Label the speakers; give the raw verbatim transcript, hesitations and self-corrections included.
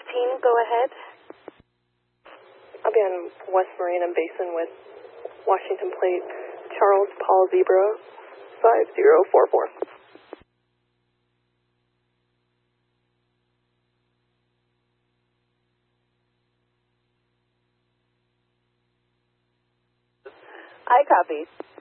Speaker 1: Team, go ahead.
Speaker 2: I'll be on West Marina Basin with Washington Plate, Charles Paul Zebra, five zero four four.
Speaker 1: I copy.